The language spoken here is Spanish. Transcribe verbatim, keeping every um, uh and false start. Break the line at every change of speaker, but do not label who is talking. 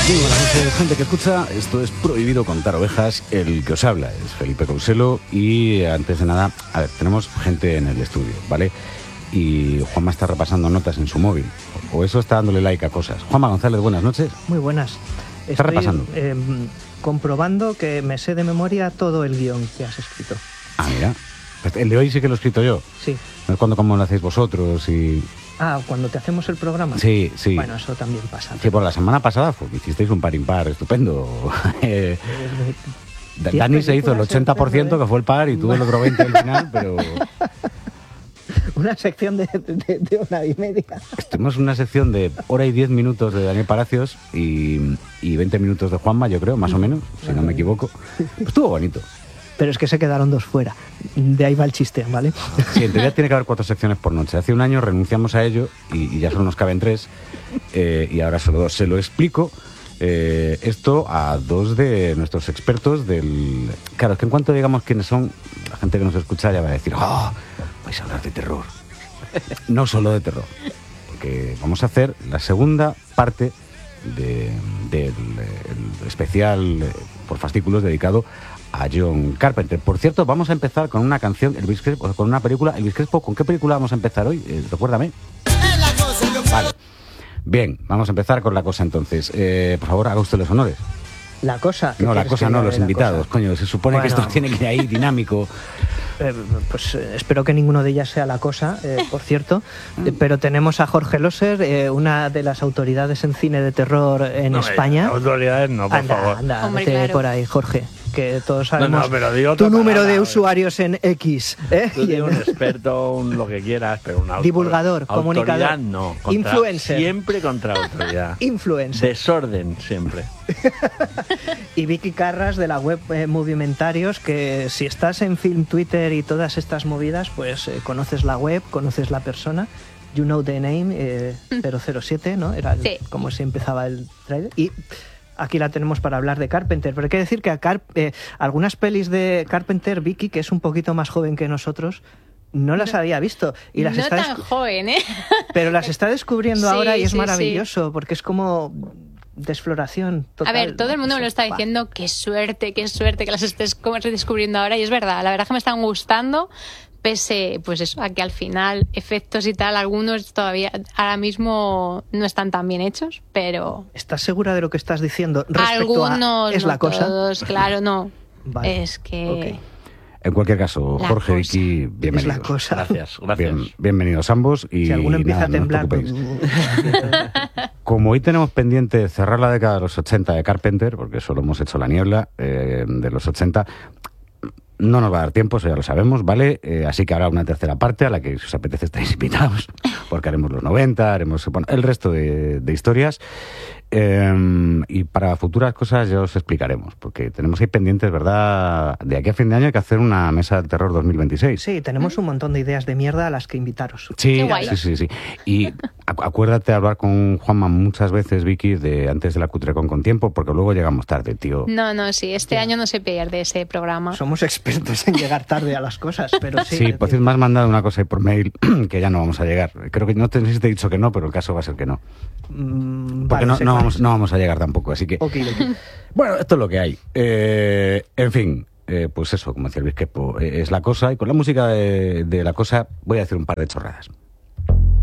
Muy buenas noches, gente que escucha. Esto es Prohibido Contar Ovejas. El que os habla es Felipe Couselo. Y antes de nada, a ver, tenemos gente en el estudio, ¿vale? Y Juanma está repasando notas en su móvil. O eso está dándole like a cosas. Juanma González, buenas noches.
Muy buenas.
¿Estás
Estoy,
repasando?
Eh, comprobando que me sé de memoria todo el guión que has escrito.
Ah, mira. Pues el de hoy sí que lo he escrito yo.
Sí.
No es cuando como lo hacéis vosotros y...
Ah, cuando te hacemos el programa.
Sí, sí.
Bueno, eso también pasa.
Sí, por la semana pasada fue que hicisteis un par impar estupendo. Eh,
Diez
Dani se hizo el
películas,
ochenta por ciento, que fue el par, y tuvo el otro veinte por ciento al final, pero...
Una sección de, de, de una hora y media.
Estuvimos en una sección de hora y diez minutos de Daniel Palacios y, y veinte minutos de Juanma, yo creo, más o menos, si no me equivoco. Pues estuvo bonito.
Pero es que se quedaron dos fuera. De ahí va el chiste, ¿vale?
Sí, en teoría tiene que haber cuatro secciones por noche. Hace un año renunciamos a ello y, y ya solo nos caben tres. Eh, y ahora solo dos. Se lo explico eh, esto a dos de nuestros expertos del... Claro, es que en cuanto digamos quiénes son, la gente que nos escucha ya va a decir, ¡oh! Vais a hablar de terror. No solo de terror. Porque vamos a hacer la segunda parte de, del el especial eh, por fascículos dedicado a John Carpenter. Por cierto, vamos a empezar con una canción, Elvis Crespo, con una película. Elvis Crespo, ¿con qué película vamos a empezar hoy? Eh, recuérdame. Vale. Bien, vamos a empezar con La Cosa entonces. Eh, por favor, haga usted los honores.
La cosa.
No, La Cosa no, los invitados. Coño, se supone bueno, que esto tiene que ir ahí dinámico.
Eh, pues eh, espero que ninguno de ellas sea La Cosa, eh, por cierto. Eh, pero tenemos a Jorge Loser, eh, una de las autoridades en cine de terror en
no,
España.
Autoridades no, por
anda,
favor.
Anda,
Hombre,
vete
claro.
por ahí, Jorge. Que todos sabemos
No, no, pero digo
tu
otra
número
palabra,
de usuarios en X. ¿eh?
Tú digo un experto, un lo que quieras, pero un autor,
divulgador,
autoridad,
comunicador,
no. Contra,
influencer.
Siempre contra autoridad.
Influencer.
Desorden, siempre.
Y Vicky Carras de la web eh, Movimentarios, que si estás en Film, Twitter y todas estas movidas, pues eh, conoces la web, conoces la persona. You know the name, eh, cero cero siete, ¿no? Era el,
sí.
como se empezaba el trailer. Y aquí la tenemos para hablar de Carpenter. Pero hay que decir que a Car eh, algunas pelis de Carpenter, Vicky, que es un poquito más joven que nosotros, no las
no,
había visto. Y las
no
está
tan joven, ¿eh?
Pero las está descubriendo
Sí,
ahora y es
sí,
maravilloso, sí. Porque es como de exploración total.
A ver, todo el mundo me lo está diciendo, qué suerte, qué suerte que las estés descubriendo ahora. Y es verdad, la verdad que me están gustando, pese pues eso, a que al final efectos y tal, algunos todavía ahora mismo no están tan bien hechos, pero...
¿Estás segura de lo que estás diciendo respecto
algunos,
a es
no
la cosa?
Todos, claro, no.
Vale.
Es que...
Okay.
En cualquier caso,
La
Jorge,
cosa.
Vicky, bienvenidos.
Es la cosa.
Gracias, gracias.
Bien, bienvenidos ambos. Y
si alguno empieza
nada,
a temblar...
No os preocupéis. Como hoy tenemos pendiente cerrar la década de los ochenta de Carpenter, porque solo hemos hecho La Niebla eh, de los ochenta... No nos va a dar tiempo, eso ya lo sabemos, ¿vale? Eh, así que habrá una tercera parte a la que, si os apetece, estáis invitados, porque haremos los noventa, haremos bueno, el resto de, de historias. Eh, y para futuras cosas ya os explicaremos, porque tenemos ahí pendientes, ¿verdad? De aquí a fin de año hay que hacer una mesa de terror dos mil veintiséis.
Sí, tenemos un montón de ideas de mierda a las que invitaros.
Sí,
Qué guay.
sí, sí, sí. Y acu- acuérdate de hablar con Juanma muchas veces, Vicky, de antes de la Cutrecon con tiempo, porque luego llegamos tarde, tío.
No, no, sí, este
Ya.
año no se pierde ese programa.
Somos expertos en llegar tarde a las cosas, pero sí.
Sí, por cierto, me has mandado una cosa ahí por mail que ya no vamos a llegar. Creo que no te, no sé si te he dicho que no, pero el caso va a ser que no.
Mm,
Porque
vale,
no,
sé
no,
cuál
vamos,
es.
no vamos a llegar tampoco, así que...
Ok, ok.
Bueno, esto es lo que hay. Eh, en fin, eh, pues eso, como decía el Bisquepo, eh, es La Cosa, y con la música de, de La Cosa voy a decir un par de chorradas.